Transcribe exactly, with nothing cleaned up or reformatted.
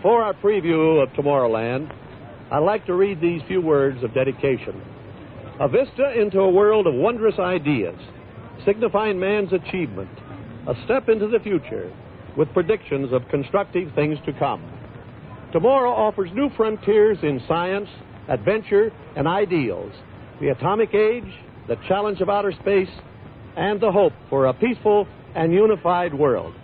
Before our preview of Tomorrowland, I'd like to read these few words of dedication. A vista into a world of wondrous ideas, signifying man's achievement, a step into the future with predictions of constructive things to come. Tomorrow offers new frontiers in science, adventure, and ideals, the atomic age, the challenge of outer space, and the hope for a peaceful and unified world.